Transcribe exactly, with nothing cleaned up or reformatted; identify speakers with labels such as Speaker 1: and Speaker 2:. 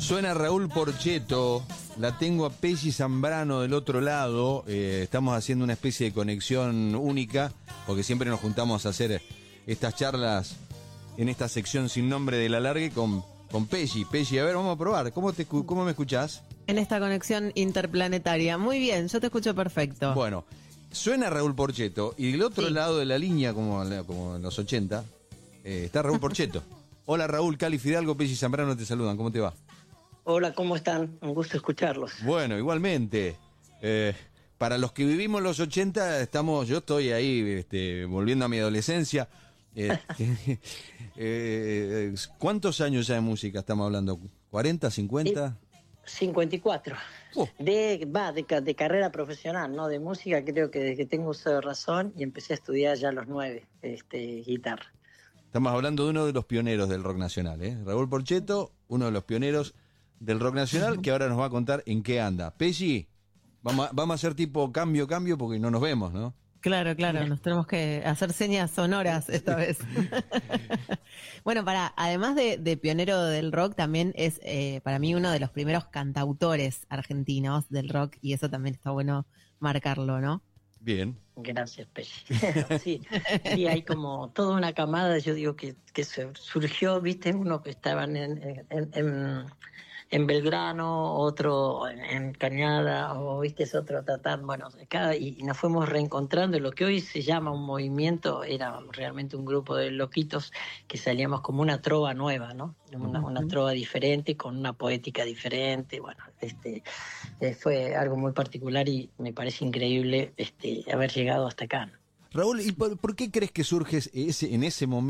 Speaker 1: Suena Raúl Porchetto, la tengo a Pelli Zambrano del otro lado, eh, estamos haciendo una especie de conexión única, porque siempre nos juntamos a hacer estas charlas en esta sección sin nombre de la largue con, con Pelli. Pelli, a ver, vamos a probar, ¿cómo, te, cómo me escuchás?
Speaker 2: En esta conexión interplanetaria, muy bien, yo te escucho perfecto.
Speaker 1: Bueno, suena Raúl Porchetto y del otro
Speaker 2: Sí.
Speaker 1: lado de la línea, como, como en los ochenta, eh, está Raúl Porchetto. Hola Raúl, Cali Fidalgo, Pelli Zambrano te saludan, ¿cómo te va?
Speaker 3: Hola, ¿cómo están? Un gusto escucharlos.
Speaker 1: Bueno, igualmente. Eh, para los que vivimos los ochenta, estamos, yo estoy ahí este, volviendo a mi adolescencia. Eh, eh, ¿Cuántos años ya de música estamos hablando? ¿cuarenta, cincuenta?
Speaker 3: cincuenta y cuatro.
Speaker 1: Oh.
Speaker 3: De, va, de, ca- de carrera profesional, ¿no? De música creo que desde que tengo uso de razón y empecé a estudiar ya a los nueve, este, guitarra.
Speaker 1: Estamos hablando de uno de los pioneros del rock nacional, ¿eh? Raúl Porchetto, uno de los pioneros del rock nacional, que ahora nos va a contar en qué anda. Pelli, vamos a, vamos a hacer tipo cambio, cambio, porque no nos vemos, ¿no?
Speaker 2: Claro, claro, nos tenemos que hacer señas sonoras esta vez. Bueno, para, además de, de pionero del rock, también es eh, para mí uno de los primeros cantautores argentinos del rock, y eso también está bueno marcarlo, ¿no?
Speaker 1: Bien.
Speaker 3: Gracias, Pelli. sí, sí, hay como toda una camada, yo digo, que, que se surgió, viste, uno que estaban en, en, en, en Belgrano, otro en, en Cañada, o viste, es otro tatán, bueno, cada, y, y nos fuimos reencontrando, y lo que hoy se llama un movimiento, era realmente un grupo de loquitos que salíamos como una trova nueva, ¿no? Una, una trova diferente, con una poética diferente, bueno, este eh, fue algo muy particular y me parece increíble este haber llegado hasta acá, ¿no?
Speaker 1: Raúl, ¿y por, por qué crees que surge ese, en ese momento